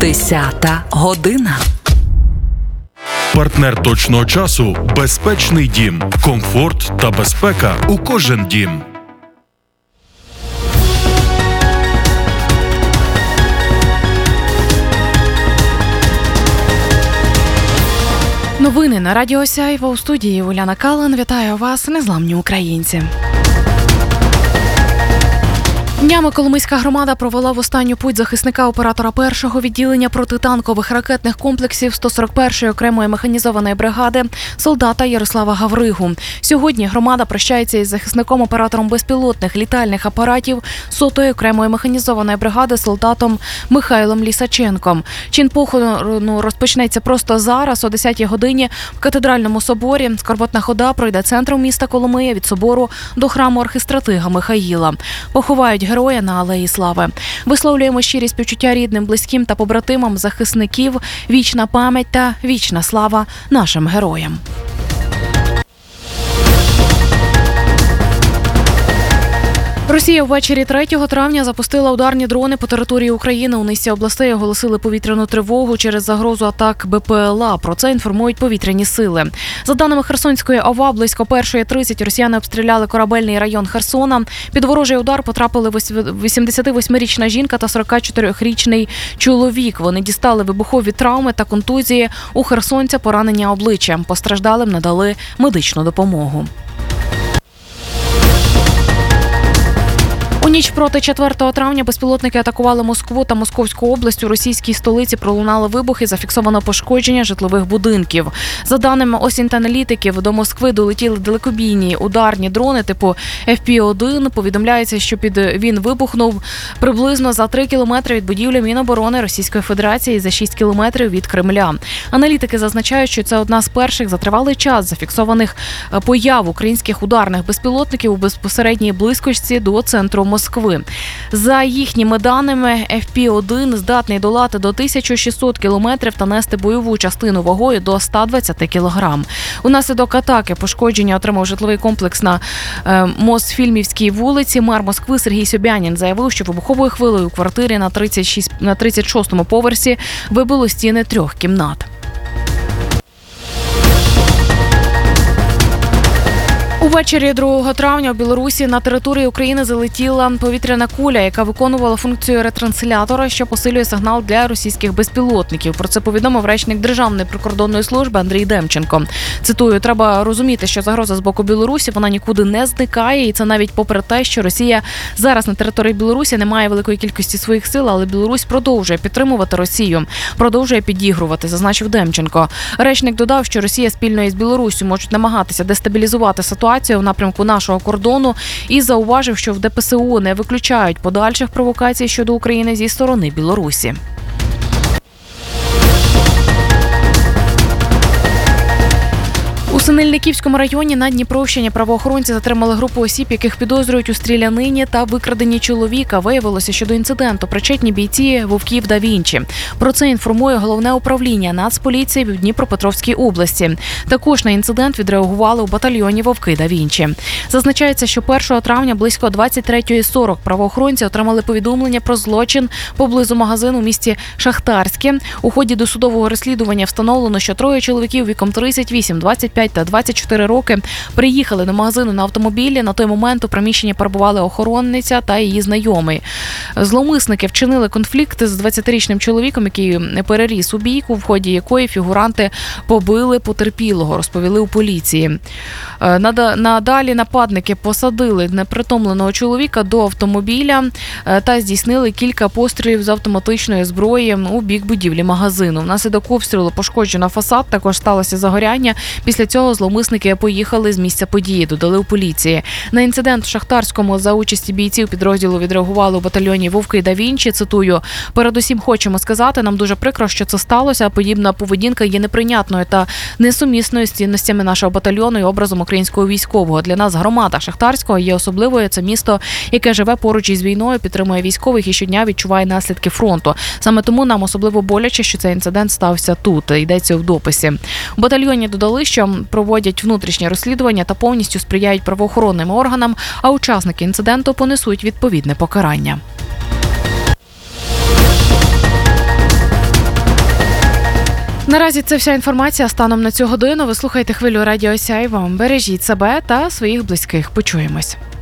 10-та година. Партнер точного часу – безпечний дім. Комфорт та безпека у кожен дім. Новини на Радіо Сяйво. У студії Уляна Калан. Вітаю вас, незламні українці. Днями Коломийська громада провела в останню путь захисника оператора першого відділення протитанкових ракетних комплексів 141-ї окремої механізованої бригади солдата Ярослава Гавригу. Сьогодні громада прощається із захисником-оператором безпілотних літальних апаратів 100-ї окремої механізованої бригади солдатом Михайлом Лісаченком. Чин похорону розпочнеться просто зараз, о 10-й годині в Катедральному соборі. Скорботна хода пройде центром міста Коломия від собору до храму архистратига Михаїла. Поховають героя на Алеї Слави. Висловлюємо щирі співчуття рідним, близьким та побратимам захисників. Вічна пам'ять та вічна слава нашим героям. Росія ввечері 3 травня запустила ударні дрони по території України. У низці областей оголосили повітряну тривогу через загрозу атак БПЛА. Про це інформують повітряні сили. За даними Херсонської ОВА, близько 1:30 росіяни обстріляли корабельний район Херсона. Під ворожий удар потрапили 88-річна жінка та 44-річний чоловік. Вони дістали вибухові травми та контузії. У херсонця поранення обличчя. Постраждалим надали медичну допомогу. У ніч проти 4 травня безпілотники атакували Москву та Московську область. У російській столиці пролунали вибухи, зафіксовано пошкодження житлових будинків. За даними осінт-аналітиків, до Москви долетіли далекобійні ударні дрони типу FP-1. Повідомляється, що він вибухнув приблизно за 3 кілометри від будівлі Міноборони Російської Федерації і за 6 кілометрів від Кремля. Аналітики зазначають, що це одна з перших за тривалий час зафіксованих появ українських ударних безпілотників у безпосередній близькості до центру Москви. За їхніми даними, FP-1 здатний долати до 1600 кілометрів та нести бойову частину вагою до 120 кілограм. Унаслідок атаки пошкодження отримав житловий комплекс на Мосфільмівській вулиці. Мер Москви Сергій Собянін заявив, що вибуховою хвилею у квартирі на 36-му поверсі вибило стіни 3 кімнат. Увечері 2 травня у Білорусі на території України залетіла повітряна куля, яка виконувала функцію ретранслятора, що посилює сигнал для російських безпілотників. Про це повідомив речник Державної прикордонної служби Андрій Демченко. Цитую: «Треба розуміти, що загроза з боку Білорусі, вона нікуди не зникає, і це навіть попри те, що Росія зараз на території Білорусі не має великої кількості своїх сил, але Білорусь продовжує підтримувати Росію, продовжує підігрувати», зазначив Демченко. Речник додав, що Росія спільно із Білоруссю можуть намагатися дестабілізувати ситуацію у напрямку нашого кордону і зауважив, що в ДПСУ не виключають подальших провокацій щодо України зі сторони Білорусі. У Синельниківському районі на Дніпровщині правоохоронці затримали групу осіб, яких підозрюють у стрілянині та викраденні чоловіка. Виявилося, що до інциденту причетні бійці «Вовків да Вінчі». Про це інформує Головне управління Нацполіції в Дніпропетровській області. Також на інцидент відреагували у батальйоні «Вовки да Вінчі». Зазначається, що 1 травня близько 23:40 правоохоронці отримали повідомлення про злочин поблизу магазину у місті Шахтарське. У ході досудового розслідування встановлено, що 3 чоловіків віком 38, 25 та 24 роки приїхали до магазину на автомобілі. На той момент у приміщенні перебували охоронниця та її знайомий. Зловмисники вчинили конфлікт з 20-річним чоловіком, який переріс у бійку, в ході якої фігуранти побили потерпілого, розповіли у поліції. Надалі нападники посадили непритомленого чоловіка до автомобіля та здійснили кілька пострілів з автоматичної зброї у бік будівлі магазину. Внаслідок обстрілу пошкоджено фасад, також сталося загоряння. Після цього зловмисники поїхали з місця події, додали у поліції. На інцидент в Шахтарському за участі бійців підрозділу відреагували у батальйоні «Вовки да Вінчі». Цитую: «Передусім хочемо сказати, нам дуже прикро, що це сталося. Подібна поведінка є неприйнятною та несумісною з цінностями нашого батальйону і образом українського військового. Для нас громада Шахтарського є особливою. Це місто, яке живе поруч із війною, підтримує військових і щодня відчуває наслідки фронту. Саме тому нам особливо боляче, що цей інцидент стався тут», йдеться в дописі. У батальйоні додали, що проводять внутрішнє розслідування та повністю сприяють правоохоронним органам, а учасники інциденту понесуть відповідне покарання. Наразі це вся інформація станом на цю годину. Ви слухаєте хвилю Радіо Сяйво. Бережіть себе та своїх близьких. Почуємось.